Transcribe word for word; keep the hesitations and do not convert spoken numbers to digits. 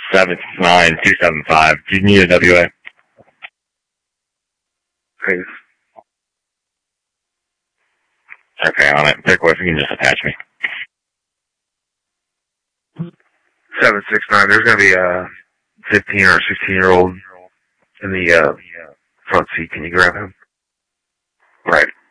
seven six nine two seven five. Do you need a W A? Please. Okay, on it. Pick what, you can just attach me. seven six nine, there's going to be a fifteen or sixteen year old in the uh, front seat. Can you grab him? Right.